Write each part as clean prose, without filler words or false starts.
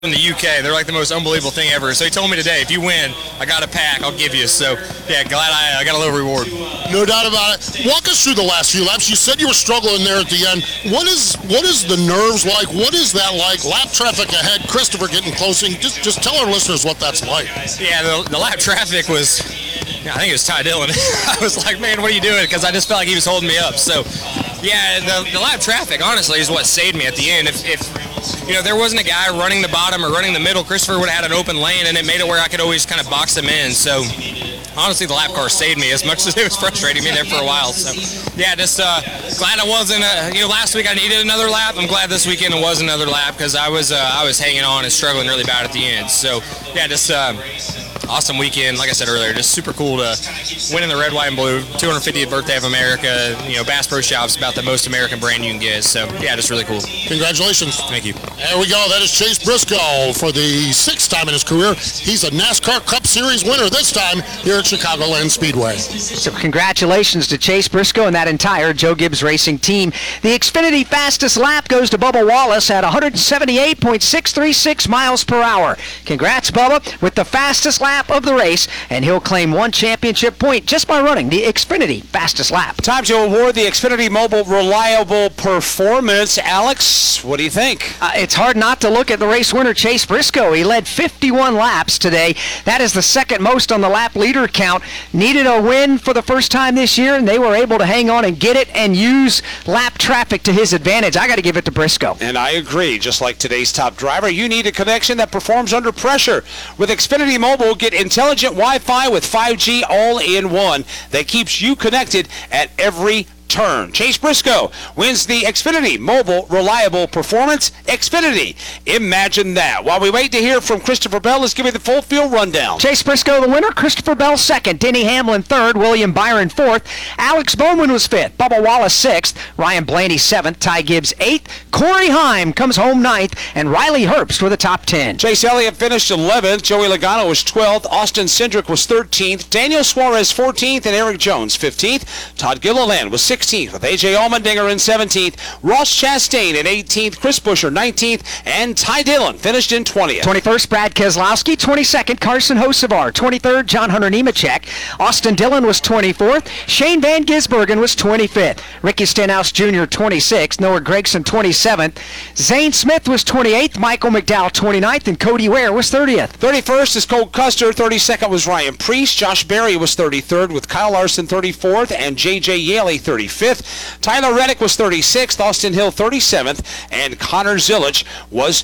in the UK. They're like the most unbelievable thing ever. So he told me today, if you win, I got a pack, I'll give you. So yeah, glad I got a little reward. No doubt about it. Walk us through the last few laps. You said you were struggling there at the end. What is the nerves like? What is that like? Lap traffic ahead, Christopher getting close. Just tell our listeners what that's like. Yeah, the lap traffic was, I think it was Ty Dillon. I was like, man, what are you doing? Because I just felt like he was holding me up. So yeah, the lap traffic honestly is what saved me at the end. If there wasn't a guy running the bottom or running the middle, Christopher would have had an open lane, and it made it where I could always kind of box him in. So honestly, the lap car saved me as much as it was frustrating me there for a while. So yeah, just glad I wasn't. Last week I needed another lap. I'm glad this weekend it was another lap because I was hanging on and struggling really bad at the end. So yeah, just awesome weekend. Like I said earlier, just super cool to win in the red, white, and blue. 250th birthday of America. Bass Pro Shop's about the most American brand you can get. So yeah, just really cool. Congratulations. Thank you. There we go. That is Chase Briscoe for the 6th time in his career. He's a NASCAR Cup Series winner this time here at Chicagoland Speedway. So congratulations to Chase Briscoe and that entire Joe Gibbs Racing team. The Xfinity fastest lap goes to Bubba Wallace at 178.636 miles per hour. Congrats, Bubba, with the fastest lap of the race, and he'll claim one championship point just by running the Xfinity fastest lap. Time to award the Xfinity Mobile Reliable Performance. Alex, what do you think? It's hard not to look at the race winner, Chase Briscoe. He led 51 laps today. That is the second most on the lap leader count. Needed a win for the first time this year, and they were able to hang on and get it and use lap traffic to his advantage. I got to give it to Briscoe. And I agree. Just like today's top driver, you need a connection that performs under pressure. With Xfinity Mobile, get intelligent Wi-Fi with 5G all-in-one that keeps you connected at every turn. Chase Briscoe wins the Xfinity Mobile Reliable Performance. Xfinity, imagine that. While we wait to hear from Christopher Bell, let's give you the full field rundown. Chase Briscoe the winner, Christopher Bell second, Denny Hamlin third, William Byron fourth, Alex Bowman was fifth, Bubba Wallace sixth, Ryan Blaney seventh, Ty Gibbs eighth, Corey Heim comes home ninth, and Riley Herbst were the top 10. Chase Elliott finished 11th, Joey Logano was 12th, Austin Cindric was 13th, Daniel Suarez 14th, and Eric Jones 15th. Todd Gilliland was 16th, with A.J. Allmendinger in 17th, Ross Chastain in 18th, Chris Buescher 19th, and Ty Dillon finished in 20th. 21st, Brad Keselowski. 22nd, Carson Hocevar. 23rd, John Hunter Nemechek. Austin Dillon was 24th. Shane Van Gisbergen was 25th. Ricky Stenhouse Jr. 26th. Noah Gragson 27th. Zane Smith was 28th. Michael McDowell 29th, and Cody Ware was 30th. 31st is Cole Custer. 32nd was Ryan Preece. Josh Berry was 33rd, with Kyle Larson 34th, and J.J. Yaley 35th. Tyler Reddick was 36th, Austin Hill 37th, and Connor Zilisch was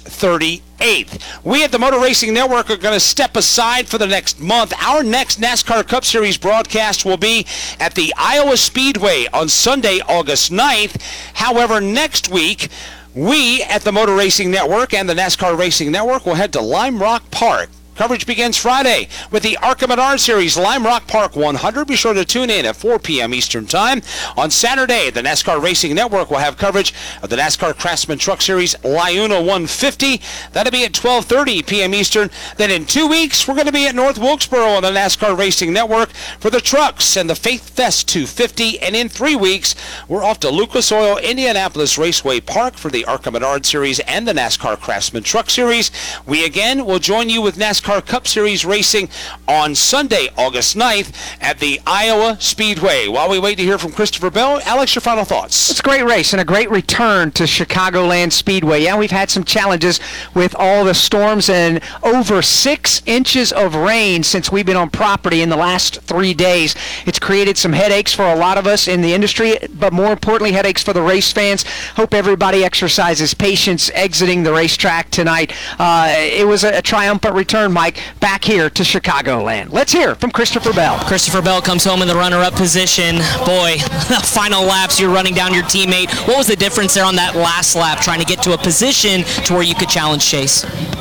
38th. We at the Motor Racing Network are going to step aside for the next month. Our next NASCAR Cup Series broadcast will be at the Iowa Speedway on Sunday, August 9th. However, next week, we at the Motor Racing Network and the NASCAR Racing Network will head to Lime Rock Park. Coverage begins Friday with the ARCA Menard Series Lime Rock Park 100. Be sure to tune in at 4 p.m. Eastern Time. On Saturday, the NASCAR Racing Network will have coverage of the NASCAR Craftsman Truck Series LiUNA 150. That'll be at 12:30 p.m. Eastern. Then in 2 weeks, we're going to be at North Wilkesboro on the NASCAR Racing Network for the trucks and the Faith Fest 250. And in 3 weeks, we're off to Lucas Oil Indianapolis Raceway Park for the ARCA Menard Series and the NASCAR Craftsman Truck Series. We again will join you with NASCAR Cup Series racing on Sunday, August 9th at the Iowa Speedway. While we wait to hear from Christopher Bell, Alex, your final thoughts. It's a great race and a great return to Chicagoland Speedway. Yeah, we've had some challenges with all the storms and over 6 inches of rain since we've been on property in the last 3 days. It's created some headaches for a lot of us in the industry, but more importantly, headaches for the race fans. Hope everybody exercises patience exiting the racetrack tonight. It was a triumphant return, Mike, back here to Chicagoland. Let's hear from Christopher Bell. Christopher Bell comes home in the runner-up position. Boy, final laps, you're running down your teammate. What was the difference there on that last lap, trying to get to a position to where you could challenge Chase?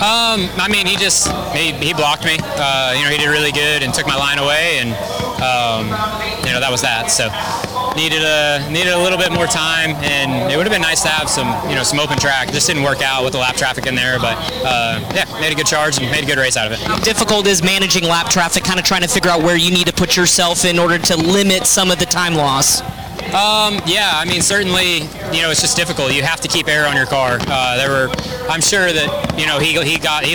I mean, he blocked me. He did really good and took my line away, and that was that. So needed a little bit more time, and it would have been nice to have some open track. Just didn't work out with the lap traffic in there, but made a good charge and made a good race out of it. How difficult is managing lap traffic, kind of trying to figure out where you need to put yourself in order to limit some of the time loss? Yeah, I mean, certainly, it's just difficult. You have to keep air on your car. I'm sure that, he